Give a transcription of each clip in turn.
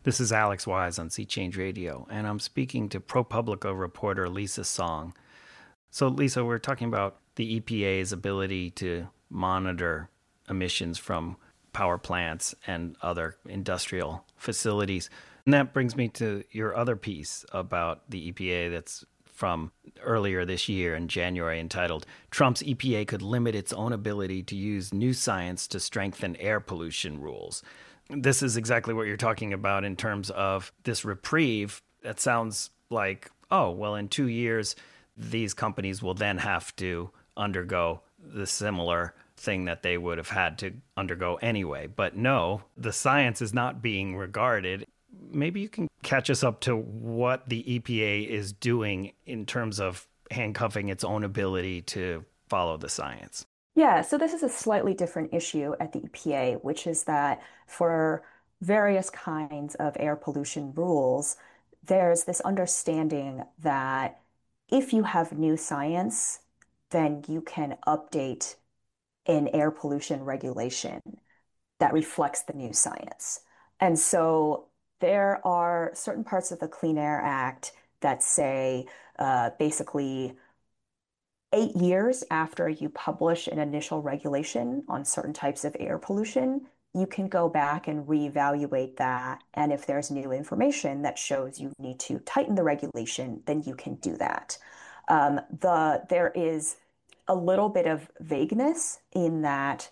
This is Alex Wise on Sea Change Radio, and I'm speaking to ProPublica reporter Lisa Song. So, Lisa, we're talking about the EPA's ability to monitor emissions from power plants and other industrial facilities. And that brings me to your other piece about the EPA that's from earlier this year in January entitled Trump's EPA Could Limit Its Own Ability to Use New Science to Strengthen Air Pollution Rules. This is exactly what you're talking about in terms of this reprieve. That sounds like, oh, well, in 2 years, these companies will then have to undergo the similar thing that they would have had to undergo anyway. But no, the science is not being regarded. Maybe you can catch us up to what the EPA is doing in terms of handcuffing its own ability to follow the science. Yeah, so this is a slightly different issue at the EPA, which is that for various kinds of air pollution rules, there's this understanding that if you have new science, then you can update an air pollution regulation that reflects the new science. And so there are certain parts of the Clean Air Act that say basically 8 years after you publish an initial regulation on certain types of air pollution, you can go back and reevaluate that. And if there's new information that shows you need to tighten the regulation, then you can do that. There is a little bit of vagueness in that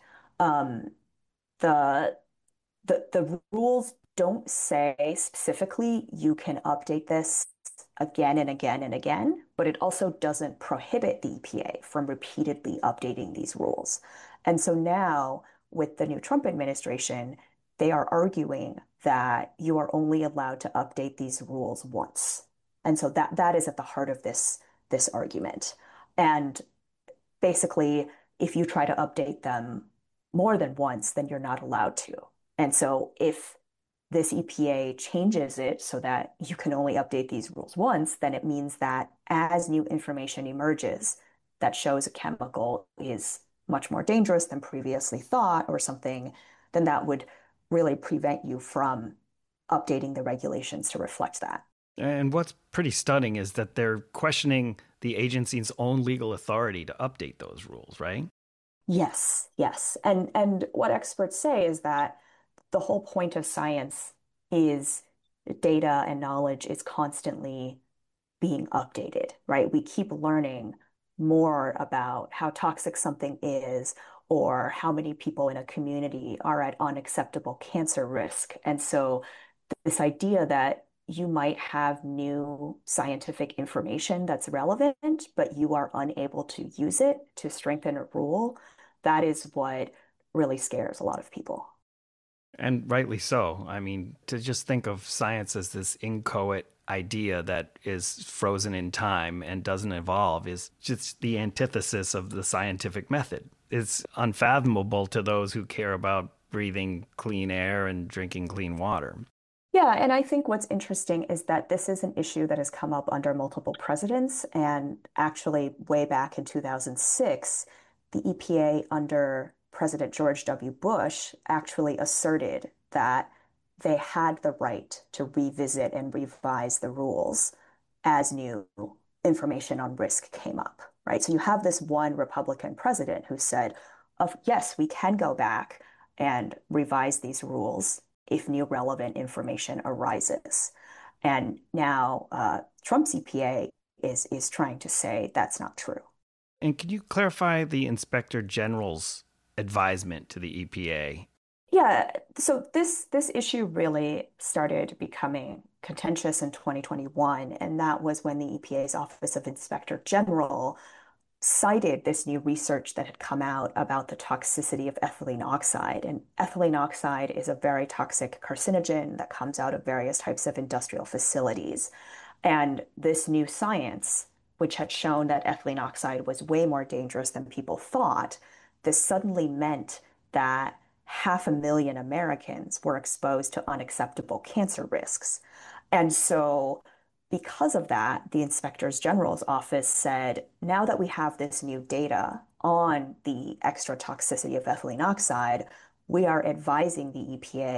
the the rules don't say specifically you can update this again and again and again, but it also doesn't prohibit the EPA from repeatedly updating these rules. And so now, with the new Trump administration, they are arguing that you are only allowed to update these rules once. And so that is at the heart of this argument. And basically, if you try to update them more than once, then you're not allowed to. And so if this EPA changes it so that you can only update these rules once, then it means that as new information emerges that shows a chemical is much more dangerous than previously thought or something, then that would really prevent you from updating the regulations to reflect that. And what's pretty stunning is that they're questioning the agency's own legal authority to update those rules, right? Yes, yes. And what experts say is that the whole point of science is data and knowledge is constantly being updated, right? We keep learning more about how toxic something is or how many people in a community are at unacceptable cancer risk. And so this idea that you might have new scientific information that's relevant, but you are unable to use it to strengthen a rule, that is what really scares a lot of people. And rightly so. I mean, to just think of science as this inchoate idea that is frozen in time and doesn't evolve is just the antithesis of the scientific method. It's unfathomable to those who care about breathing clean air and drinking clean water. Yeah, and I think what's interesting is that this is an issue that has come up under multiple presidents. And actually, way back in 2006, the EPA under President George W. Bush actually asserted that they had the right to revisit and revise the rules as new information on risk came up, right? So you have this one Republican president who said, of yes, we can go back and revise these rules if new relevant information arises. And now Trump's EPA is trying to say that's not true. And could you clarify the Inspector General's advisement to the EPA? Yeah, so this issue really started becoming contentious in 2021, and that was when the EPA's Office of Inspector General cited this new research that had come out about the toxicity of ethylene oxide. And ethylene oxide is a very toxic carcinogen that comes out of various types of industrial facilities. And this new science, which had shown that ethylene oxide was way more dangerous than people thought, this suddenly meant that 500,000 Americans were exposed to unacceptable cancer risks. And so because of that, the Inspectors General's office said, now that we have this new data on the extra toxicity of ethylene oxide, we are advising the EPA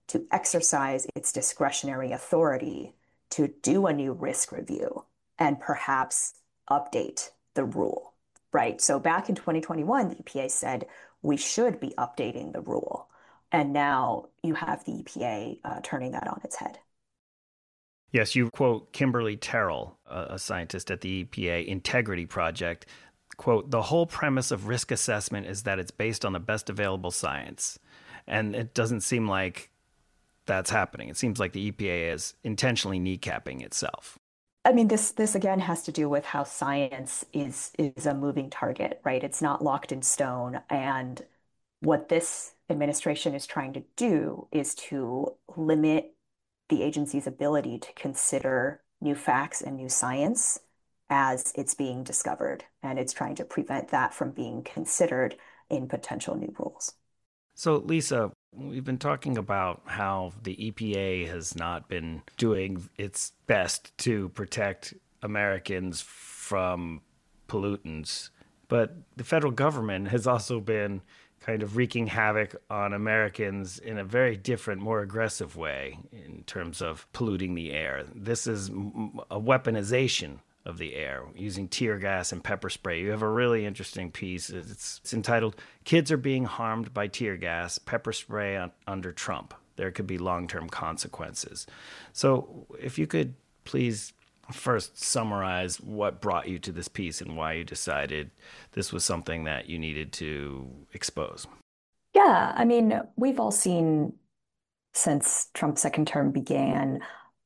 to exercise its discretionary authority to do a new risk review and perhaps update the rule, right? So back in 2021, the EPA said we should be updating the rule. And now you have the EPA turning that on its head. Yes, you quote Kimberly Terrell, a scientist at the EPA Integrity Project. Quote, the whole premise of risk assessment is that it's based on the best available science. And it doesn't seem like that's happening. It seems like the EPA is intentionally kneecapping itself. I mean, this again has to do with how science is a moving target, right? It's not locked in stone. And what this administration is trying to do is to limit the agency's ability to consider new facts and new science as it's being discovered. And it's trying to prevent that from being considered in potential new rules. So, Lisa, we've been talking about how the EPA has not been doing its best to protect Americans from pollutants, but the federal government has also been kind of wreaking havoc on Americans in a very different, more aggressive way in terms of polluting the air. This is a weaponization of the air using tear gas and pepper spray. You have a really interesting piece. It's entitled Kids Are Being Harmed by Tear Gas, Pepper Spray Under Trump. There could be long-term consequences. So if you could please first summarize what brought you to this piece and why you decided this was something that you needed to expose. Yeah, I mean, we've all seen since Trump's second term began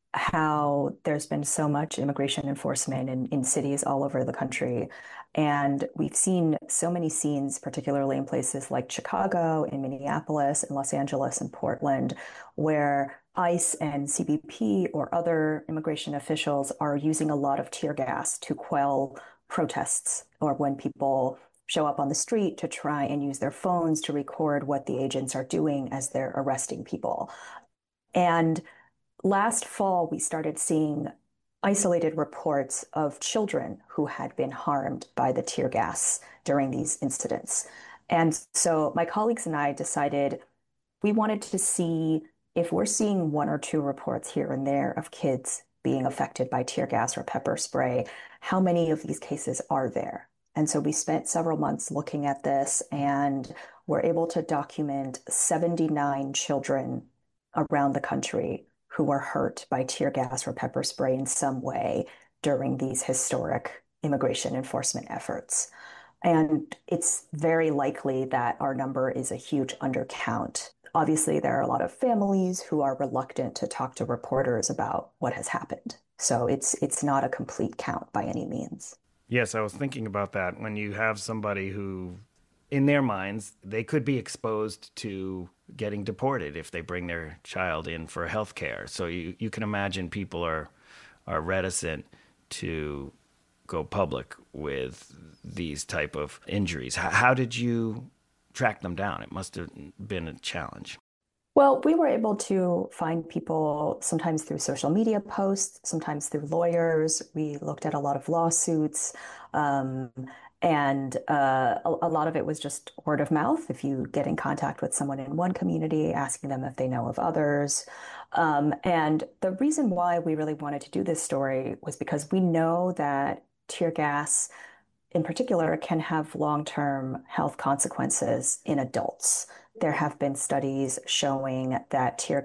how there's been so much immigration enforcement in cities all over the country. And we've seen so many scenes, particularly in places like Chicago, in Minneapolis, in Los Angeles, and Portland, where ICE and CBP or other immigration officials are using a lot of tear gas to quell protests or when people show up on the street to try and use their phones to record what the agents are doing as they're arresting people. And last fall, we started seeing isolated reports of children who had been harmed by the tear gas during these incidents. And so my colleagues and I decided we wanted to see if we're seeing one or two reports here and there of kids being affected by tear gas or pepper spray, how many of these cases are there? And so we spent several months looking at this and were able to document 79 children around the country who were hurt by tear gas or pepper spray in some way during these historic immigration enforcement efforts. And it's very likely that our number is a huge undercount. Obviously, there are a lot of families who are reluctant to talk to reporters about what has happened. So it's not a complete count by any means. Yes, I was thinking about that. When you have somebody who, in their minds, they could be exposed to getting deported if they bring their child in for health care. So you can imagine people are reticent to go public with these type of injuries. How did you track them down? It must have been a challenge. Well, we were able to find people sometimes through social media posts, sometimes through lawyers. We looked at a lot of lawsuits. Um, and a lot of it was just word of mouth. If you get in contact with someone in one community, asking them if they know of others. And the reason why we really wanted to do this story was because we know that tear gas in particular can have long-term health consequences in adults. There have been studies showing that tear